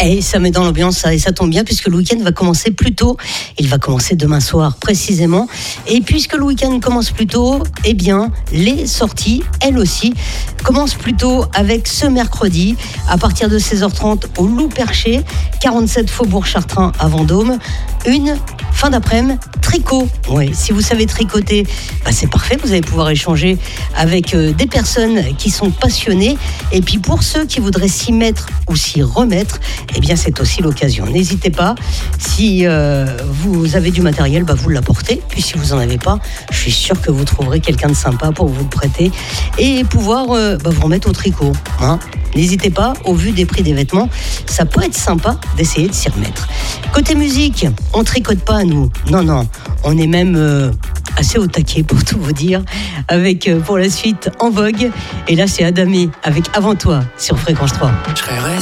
Et ça met dans l'ambiance, et ça tombe bien puisque le week-end va commencer plus tôt. Il va commencer demain soir précisément. Et puisque le week-end commence plus tôt, eh bien, les sorties, elles aussi, commencent plus tôt avec ce mercredi, à partir de 16h30 au Loup Perché, 47 Faubourg Chartrain à Vendôme. Une fin d'après-midi tricot. Oui, si vous savez tricoter, c'est parfait. Vous allez pouvoir échanger avec des personnes qui sont passionnées. Et puis pour ceux qui voudraient s'y mettre ou s'y remettre, eh bien c'est aussi l'occasion. N'hésitez pas. Si vous avez du matériel, vous l'apportez. Puis si vous n'en avez pas, je suis sûr que vous trouverez quelqu'un de sympa pour vous le prêter et pouvoir vous remettre au tricot. N'hésitez pas, au vu des prix des vêtements, ça peut être sympa d'essayer de s'y remettre. Côté musique, on tricote pas nous. Non, on est même assez au taquet pour tout vous dire. Avec pour la suite En Vogue. Et là c'est Adamé avec Avant toi sur Fréquence 3. Je serais resté